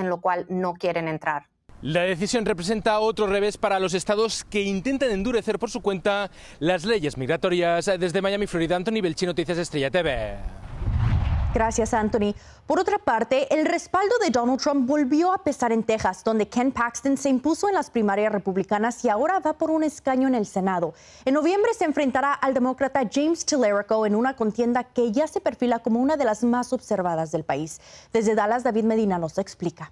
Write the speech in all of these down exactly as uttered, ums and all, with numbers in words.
en lo cual no quieren entrar. La decisión representa otro revés para los estados que intentan endurecer por su cuenta las leyes migratorias. Desde Miami, Florida, Anthony Belchi, Noticias Estrella T V. Gracias, Anthony. Por otra parte, el respaldo de Donald Trump volvió a pesar en Texas, donde Ken Paxton se impuso en las primarias republicanas y ahora va por un escaño en el Senado. En noviembre se enfrentará al demócrata James Tillerico en una contienda que ya se perfila como una de las más observadas del país. Desde Dallas, David Medina nos explica.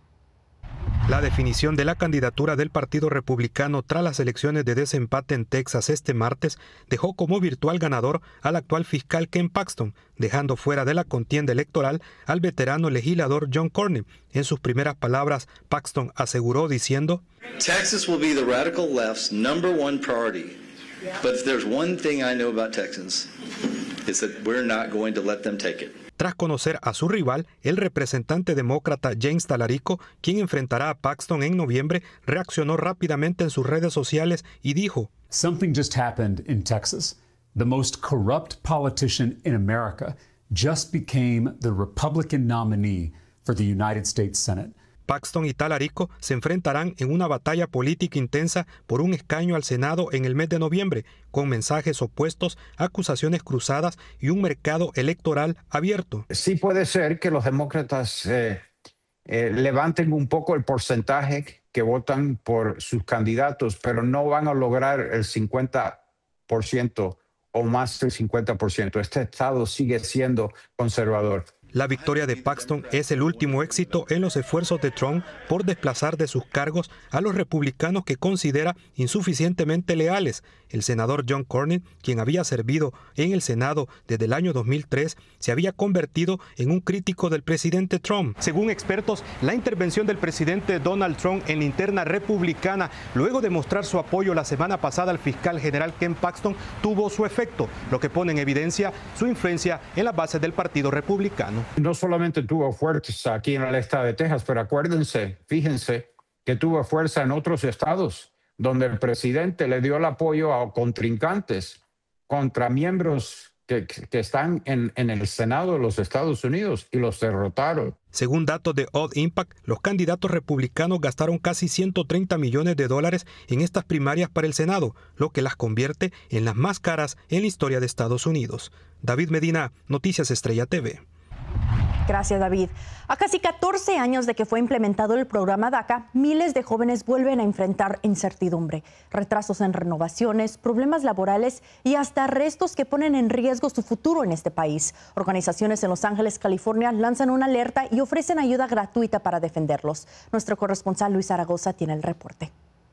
La definición de la candidatura del Partido Republicano tras las elecciones de desempate en Texas este martes dejó como virtual ganador al actual fiscal Ken Paxton, dejando fuera de la contienda electoral al veterano legislador John Cornyn. En sus primeras palabras, Paxton aseguró diciendo: Texas will be the radical left's number one priority. But if there's one thing I know about Texans, it's that we're not going to let them take it. Tras conocer a su rival, el representante demócrata James Tallarico, quien enfrentará a Paxton en noviembre, reaccionó rápidamente en sus redes sociales y dijo: Something just happened in Texas. The most corrupt politician in America just became the Republican nominee for the United States Senate. Paxton y Tallarico se enfrentarán en una batalla política intensa por un escaño al Senado en el mes de noviembre, con mensajes opuestos, acusaciones cruzadas y un mercado electoral abierto. Sí puede ser que los demócratas eh, eh, levanten un poco el porcentaje que votan por sus candidatos, pero no van a lograr el cincuenta por ciento o más del cincuenta por ciento. Este estado sigue siendo conservador. La victoria de Paxton es el último éxito en los esfuerzos de Trump por desplazar de sus cargos a los republicanos que considera insuficientemente leales. El senador John Cornyn, quien había servido en el Senado desde el año dos mil tres, se había convertido en un crítico del presidente Trump. Según expertos, la intervención del presidente Donald Trump en la interna republicana, luego de mostrar su apoyo la semana pasada al fiscal general Ken Paxton, tuvo su efecto, lo que pone en evidencia su influencia en las bases del Partido Republicano. No solamente tuvo fuerza aquí en el estado de Texas, pero acuérdense, fíjense que tuvo fuerza en otros estados, donde el presidente le dio el apoyo a contrincantes contra miembros que, que están en, en el Senado de los Estados Unidos y los derrotaron. Según datos de Odd Impact, los candidatos republicanos gastaron casi ciento treinta millones de dólares en estas primarias para el Senado, lo que las convierte en las más caras en la historia de Estados Unidos. David Medina, Noticias Estrella T V. Gracias, David. A casi catorce años de que fue implementado el programa DACA, miles de jóvenes vuelven a enfrentar incertidumbre, retrasos en renovaciones, problemas laborales y hasta arrestos que ponen en riesgo su futuro en este país. Organizaciones en Los Ángeles, California, lanzan una alerta y ofrecen ayuda gratuita para defenderlos. Nuestro corresponsal Luis Zaragoza tiene el reporte.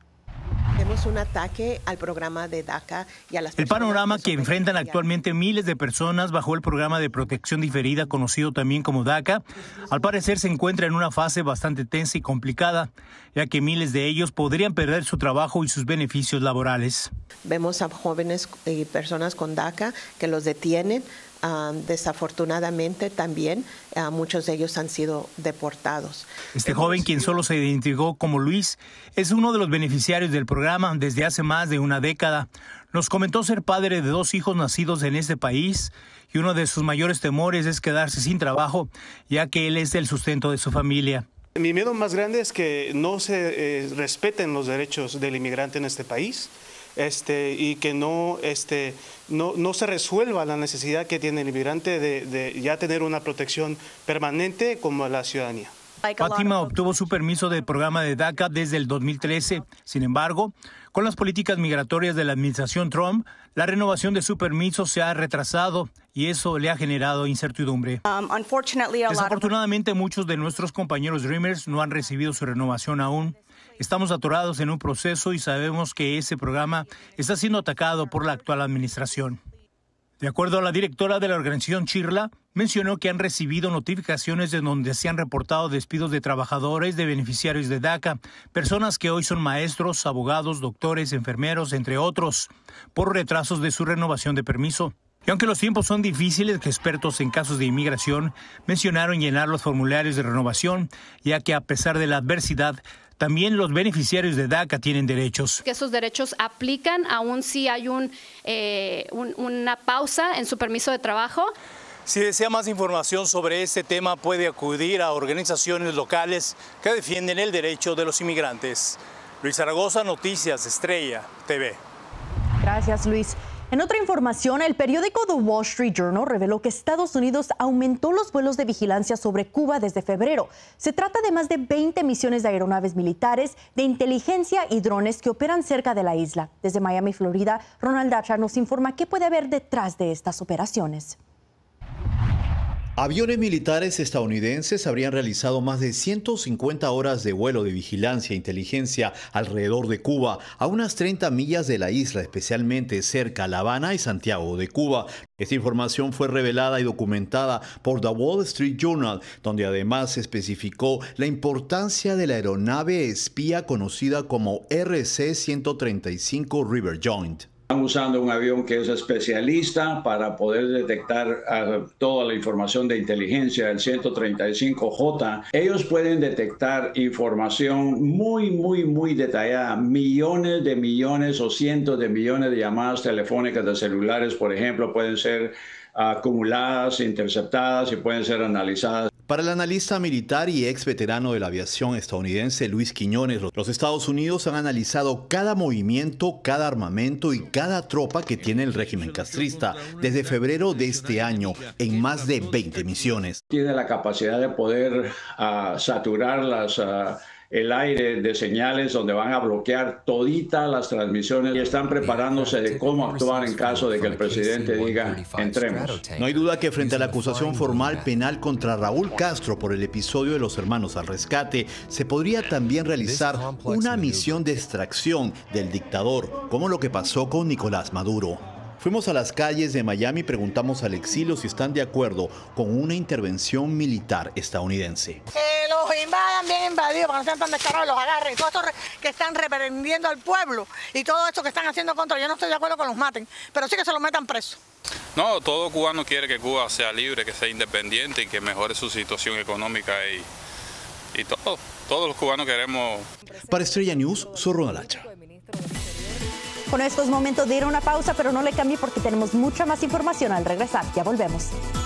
Tenemos un ataque al programa de DACA y a las El panorama que enfrentan actualmente miles de personas bajo el programa de protección diferida, conocido también como DACA, al parecer se encuentra en una fase bastante tensa y complicada, ya que miles de ellos podrían perder su trabajo y sus beneficios laborales. Vemos a jóvenes y personas con DACA que los detienen. Uh, desafortunadamente también uh, muchos de ellos han sido deportados. Este joven, quien solo se identificó como Luis, es uno de los beneficiarios del programa desde hace más de una década. Nos comentó ser padre de dos hijos nacidos en este país y uno de sus mayores temores es quedarse sin trabajo, ya que él es el sustento de su familia. Mi miedo más grande es que no se eh, respeten los derechos del inmigrante en este país. Este, y que no, este, no, no se resuelva la necesidad que tiene el inmigrante de, de ya tener una protección permanente como la ciudadanía. Fátima obtuvo su permiso del programa de DACA desde el dos mil trece. Sin embargo, con las políticas migratorias de la administración Trump, la renovación de su permiso se ha retrasado y eso le ha generado incertidumbre. Um, Desafortunadamente, muchos de nuestros compañeros Dreamers no han recibido su renovación aún. Estamos atorados en un proceso y sabemos que ese programa está siendo atacado por la actual administración. De acuerdo a la directora de la organización Chirla, mencionó que han recibido notificaciones en donde se han reportado despidos de trabajadores de beneficiarios de DACA, personas que hoy son maestros, abogados, doctores, enfermeros, entre otros, por retrasos de su renovación de permiso. Y aunque los tiempos son difíciles, expertos en casos de inmigración mencionaron llenar los formularios de renovación, ya que a pesar de la adversidad, también los beneficiarios de DACA tienen derechos. Que esos derechos aplican aún si hay un, eh, un, una pausa en su permiso de trabajo. Si desea más información sobre este tema, puede acudir a organizaciones locales que defienden el derecho de los inmigrantes. Luis Zaragoza, Noticias Estrella T V. Gracias, Luis. En otra información, el periódico The Wall Street Journal reveló que Estados Unidos aumentó los vuelos de vigilancia sobre Cuba desde febrero. Se trata de más de veinte misiones de aeronaves militares, de inteligencia y drones que operan cerca de la isla. Desde Miami, Florida, Ronald Dacha nos informa qué puede haber detrás de estas operaciones. Aviones militares estadounidenses habrían realizado más de ciento cincuenta horas de vuelo de vigilancia e inteligencia alrededor de Cuba, a unas treinta millas de la isla, especialmente cerca a La Habana y Santiago de Cuba. Esta información fue revelada y documentada por The Wall Street Journal, donde además se especificó la importancia de la aeronave espía conocida como R C ciento treinta y cinco River Joint. Están usando un avión que es especialista para poder detectar uh, toda la información de inteligencia del ciento treinta y cinco J. Ellos pueden detectar información muy, muy, muy detallada. Millones de millones o cientos de millones de llamadas telefónicas de celulares, por ejemplo, pueden ser acumuladas, interceptadas y pueden ser analizadas. Para el analista militar y ex veterano de la aviación estadounidense Luis Quiñones, los Estados Unidos han analizado cada movimiento, cada armamento y cada tropa que tiene el régimen castrista desde febrero de este año en más de veinte misiones. Tiene la capacidad de poder uh, saturar las... Uh, el aire de señales donde van a bloquear toditas las transmisiones y están preparándose de cómo actuar en caso de que el presidente diga entremos. No hay duda que frente a la acusación formal penal contra Raúl Castro por el episodio de los hermanos al rescate, se podría también realizar una misión de extracción del dictador, como lo que pasó con Nicolás Maduro. Fuimos a las calles de Miami y preguntamos al exilio si están de acuerdo con una intervención militar estadounidense. Que los invadan bien invadidos, para que no sean tan descarados, los agarren. Y todo esto que están reprendiendo al pueblo y todo esto que están haciendo contra, yo no estoy de acuerdo con los maten, pero sí que se los metan presos. No, todo cubano quiere que Cuba sea libre, que sea independiente y que mejore su situación económica y, y todo. Todos los cubanos queremos. Para Estrella News, soy Ronald Hacha. Con estos momentos de ir a una pausa, pero no le cambie porque tenemos mucha más información al regresar. Ya volvemos.